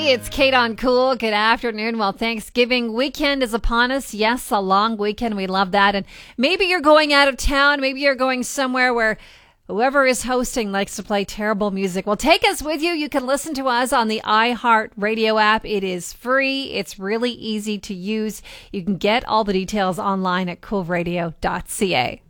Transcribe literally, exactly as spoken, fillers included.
Hey, it's Kate on Cool. Good afternoon. Well, Thanksgiving weekend is upon us. Yes, a long weekend. We love that. And maybe you're going out of town. Maybe you're going somewhere where whoever is hosting likes to play terrible music. Well, take us with you. You can listen to us on the iHeartRadio app. It is free. It's really easy to use. You can get all the details online at cool radio dot c a.